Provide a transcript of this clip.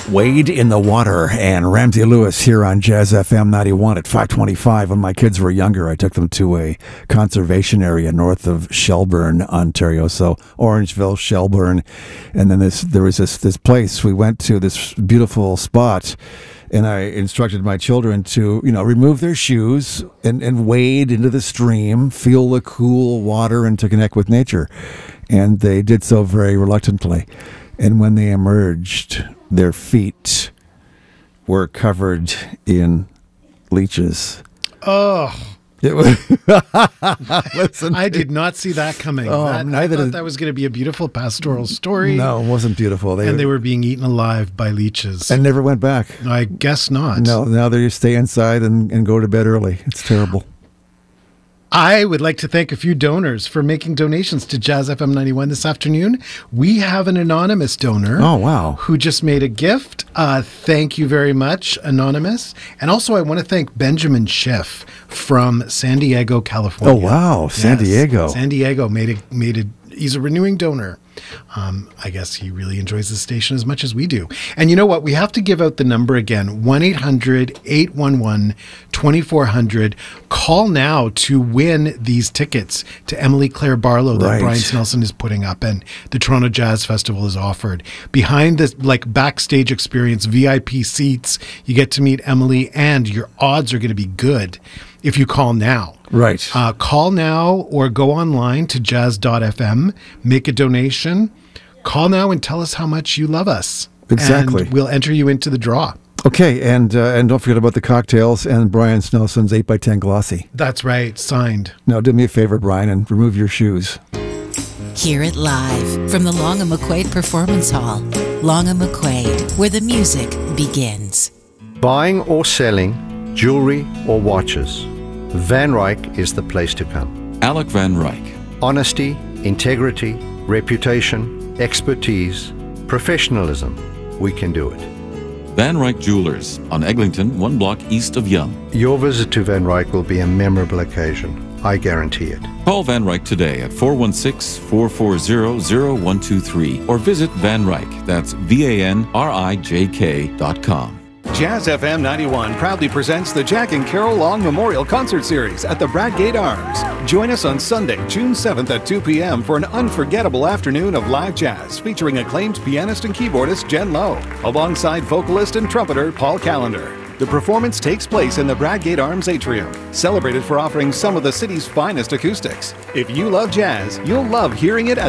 Wade in the Water and Ramsey Lewis here on Jazz FM 91 at 525. When my kids were younger, I took them to a conservation area north of Shelburne, Ontario. So Orangeville, Shelburne. And then there was this place. We went to this beautiful spot, and I instructed my children to, remove their shoes and wade into the stream, feel the cool water, and to connect with nature. And they did so very reluctantly. And when they emerged, their feet were covered in leeches. Oh. It was Listen, I did not see that coming. I thought that was going to be a beautiful pastoral story. No, it wasn't beautiful. They were being eaten alive by leeches. And never went back. I guess not. No, now they stay inside and go to bed early. It's terrible. I would like to thank a few donors for making donations to Jazz FM 91 this afternoon. We have an anonymous donor. Oh, wow. Who just made a gift. Thank you very much, Anonymous. And also I want to thank Benjamin Schiff from San Diego, California. Oh, wow. San Diego. San Diego he's a renewing donor. I guess he really enjoys the station as much as we do. And you know what? We have to give out the number again, 1-800-811-2400. Call now to win these tickets to Emily Claire Barlow that Brian Snelson is putting up and the Toronto Jazz Festival is offered. Behind this backstage experience, VIP seats, you get to meet Emily, and your odds are going to be good if you call now. Right. Call now or go online to jazz.fm, make a donation. Call now and tell us how much you love us. Exactly. And we'll enter you into the draw. Okay, and don't forget about the cocktails and Brian Snelson's 8x10 Glossy. That's right, signed. Now do me a favor, Brian, and remove your shoes. Hear it live from the Long and McQuaid Performance Hall. Long and McQuaid, where the music begins. Buying or selling jewelry or watches, Van Ryck is the place to come. Alec Van Ryck. Honesty, integrity, reputation, expertise, professionalism. We can do it. Van Ryck Jewelers on Eglinton, 1 block east of Yonge. Your visit to Van Ryck will be a memorable occasion. I guarantee it. Call Van Ryck today at 416-440-0123 or visit Van Ryck. That's VANRIJK.com. Jazz FM 91 proudly presents the Jack and Carol Long Memorial Concert Series at the Bradgate Arms. Join us on Sunday, June 7th at 2 p.m. for an unforgettable afternoon of live jazz featuring acclaimed pianist and keyboardist Jen Lowe, alongside vocalist and trumpeter Paul Callender. The performance takes place in the Bradgate Arms Atrium, celebrated for offering some of the city's finest acoustics. If you love jazz, you'll love hearing it at